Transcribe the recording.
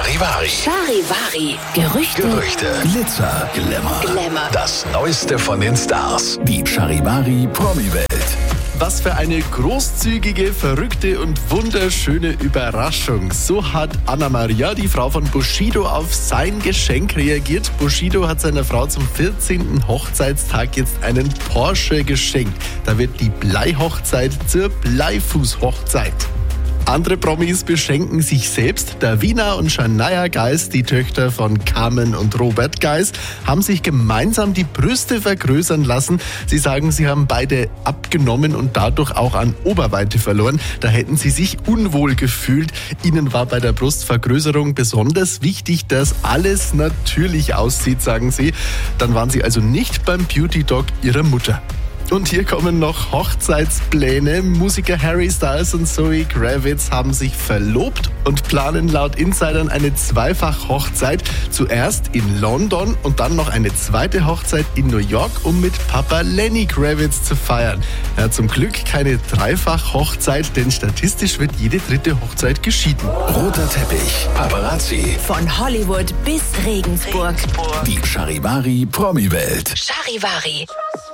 Charivari. Charivari. Gerüchte. Glitzer, Glamour. Das Neueste von den Stars. Die Charivari Promi-Welt. Was für eine großzügige, verrückte und wunderschöne Überraschung. So hat Anna-Maria, die Frau von Bushido, auf sein Geschenk reagiert. Bushido hat seiner Frau zum 14. Hochzeitstag jetzt einen Porsche geschenkt. Da wird die Bleihochzeit zur Bleifußhochzeit. Andere Promis beschenken sich selbst. Davina und Shania Geis, die Töchter von Carmen und Robert Geis, haben sich gemeinsam die Brüste vergrößern lassen. Sie sagen, sie haben beide abgenommen und dadurch auch an Oberweite verloren. Da hätten sie sich unwohl gefühlt. Ihnen war bei der Brustvergrößerung besonders wichtig, dass alles natürlich aussieht, sagen sie. Dann waren sie also nicht beim Beauty-Doc ihrer Mutter. Und hier kommen noch Hochzeitspläne. Musiker Harry Styles und Zoe Kravitz haben sich verlobt und planen laut Insidern eine Zweifach-Hochzeit. Zuerst in London und dann noch eine zweite Hochzeit in New York, um mit Papa Lenny Kravitz zu feiern. Ja, zum Glück keine Dreifach-Hochzeit, denn statistisch wird jede dritte Hochzeit geschieden. Roter Teppich, Paparazzi. Von Hollywood bis Regensburg. Die Charivari Promi-Welt. Charivari.